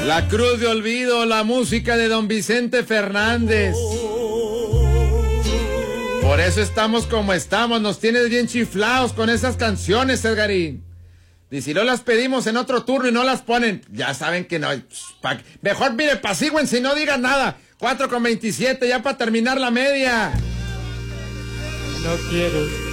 La Cruz de Olvido, la música de don Vicente Fernández. Por eso estamos como estamos, nos tienes bien chiflados con esas canciones, Edgarín. Y si no las pedimos en otro turno y no las ponen, ya saben que no. Mejor mire, apacigüen si no digan nada. 4:27 ya para terminar la media. No quiero.